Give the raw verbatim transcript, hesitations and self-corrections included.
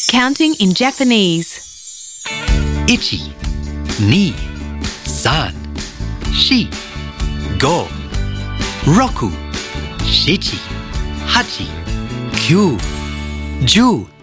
Counting in Japanese. Ichi, ni, san, shi, go, roku, shichi, hachi, kyu, ju.